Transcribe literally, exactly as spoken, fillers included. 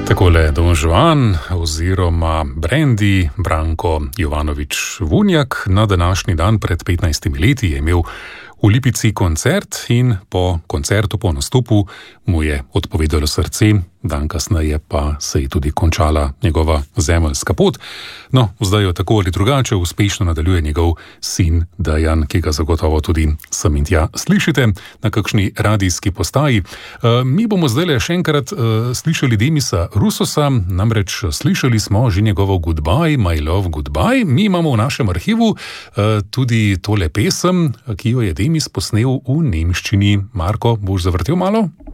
Takole Don Juan oziroma Brandy Branko Jovanović-Vunjak na današnji dan pred petnajstimi leti je imel v Lipici koncert in po koncertu, po nastopu mu je odpovedalo srce, dan kasneje pa se je tudi končala njegova zemeljska pot. No, zdaj jo tako ali drugače uspešno nadaljuje njegov sin Dejan, ki ga zagotovo tudi sem in tja slišite na kakšni radijski postaji. E, mi bomo zdaj še enkrat e, slišali Demisa Russosa, namreč slišali smo že njegovo Goodbye, My Love, Goodbye. Mi imamo v našem arhivu e, tudi tole pesem, ki jo je Demis posnel v nemščini. Marko, boš zavrtel malo?